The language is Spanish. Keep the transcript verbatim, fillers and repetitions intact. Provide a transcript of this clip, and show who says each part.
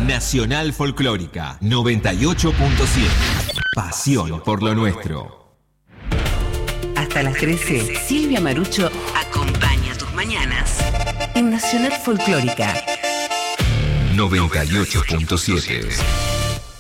Speaker 1: Nacional Folclórica noventa y ocho punto siete. Pasión por lo nuestro.
Speaker 2: Hasta las trece, Silvia Marucho acompaña tus mañanas en Nacional Folclórica
Speaker 1: noventa y ocho punto siete.